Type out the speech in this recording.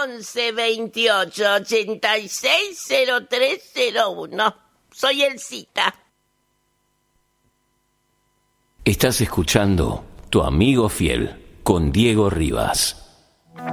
11 28 86 0301. Soy Elcita. Estás escuchando Tu Amigo Fiel con Diego Rivas.